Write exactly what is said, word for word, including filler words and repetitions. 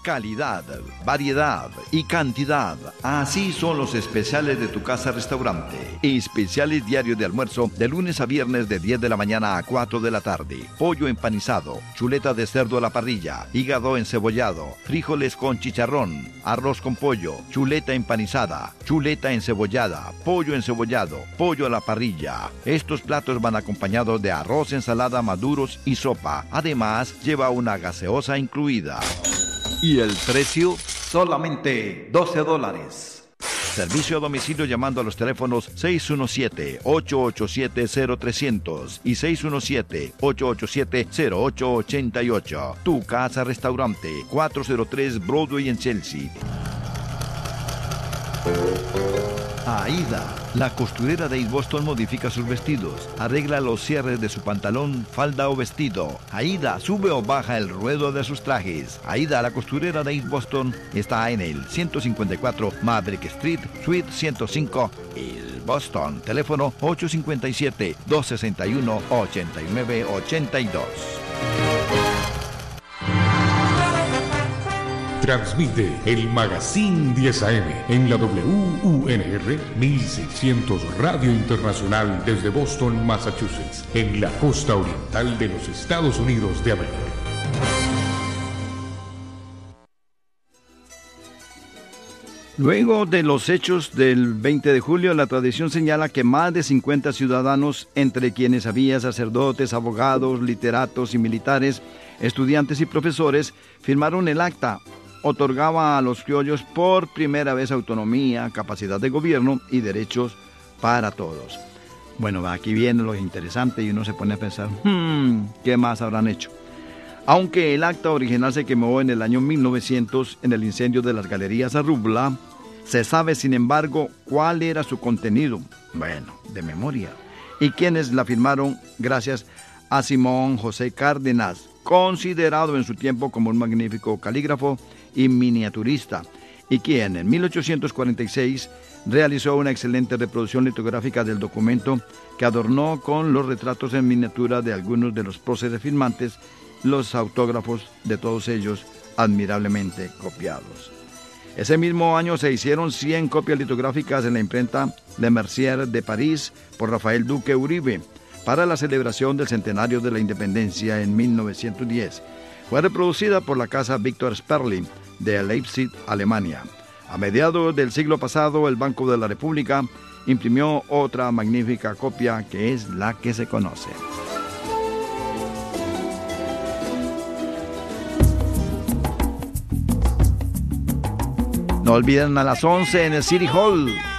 Calidad, variedad y cantidad. Así son los especiales de tu casa restaurante. Especiales diarios de almuerzo de lunes a viernes de diez de la mañana a cuatro de la tarde. Pollo empanizado, chuleta de cerdo a la parrilla, hígado encebollado, frijoles con chicharrón, arroz con pollo, chuleta empanizada, chuleta encebollada, pollo encebollado, pollo a la parrilla. Estos platos van acompañados de arroz, ensalada, maduros y sopa. Además, lleva una gaseosa incluida. ¿Y el precio? Solamente doce dólares. Servicio a domicilio llamando a los teléfonos seis uno siete, ocho ocho siete, cero trescientos y seis uno siete, ocho ocho siete, cero ocho ocho ocho. Tu Casa Restaurante, cuatrocientos tres Broadway en Chelsea. Aida, la costurera de East Boston, modifica sus vestidos, arregla los cierres de su pantalón, falda o vestido. Aida sube o baja el ruedo de sus trajes. Aida, la costurera de East Boston, está en el ciento cincuenta y cuatro Maverick Street, Suite ciento cinco, East Boston. Teléfono ocho cinco siete, dos seis uno, ocho nueve ocho dos. Transmite el Magazine diez A M en la W U N R mil seiscientos Radio Internacional desde Boston, Massachusetts, en la costa oriental de los Estados Unidos de América. Luego de los hechos del veinte de julio, la tradición señala que más de cincuenta ciudadanos, entre quienes había sacerdotes, abogados, literatos y militares, estudiantes y profesores, firmaron el acta. Otorgaba a los criollos por primera vez autonomía, capacidad de gobierno y derechos para todos. Bueno, aquí viene lo interesante y uno se pone a pensar, hmm, ¿qué más habrán hecho? Aunque el acta original se quemó en el año mil novecientos en el incendio de las Galerías Arrubla, se sabe sin embargo cuál era su contenido, bueno, de memoria, y quienes la firmaron gracias a Simón José Cárdenas, considerado en su tiempo como un magnífico calígrafo y miniaturista, y quien en mil ochocientos cuarenta y seis realizó una excelente reproducción litográfica del documento que adornó con los retratos en miniatura de algunos de los próceres firmantes, los autógrafos de todos ellos admirablemente copiados. Ese mismo año se hicieron cien copias litográficas en la imprenta Le Mercier de París por Rafael Duque Uribe para la celebración del centenario de la independencia en mil novecientos diez. Fue reproducida por la casa Victor Sperling de Leipzig, Alemania. A mediados del siglo pasado, el Banco de la República imprimió otra magnífica copia que es la que se conoce. No olviden a las once en el City Hall,